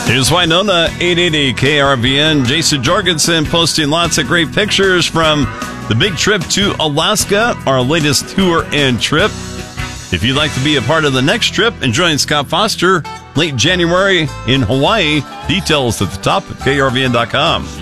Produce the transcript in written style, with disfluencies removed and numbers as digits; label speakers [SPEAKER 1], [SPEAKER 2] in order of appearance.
[SPEAKER 1] Here's Winona, 880 KRVN. Jason Jorgensen posting lots of great pictures from the big trip to Alaska, our latest tour and trip. If you'd like to be a part of the next trip and join Scott Foster late January in Hawaii, details at the top of KRVN.com.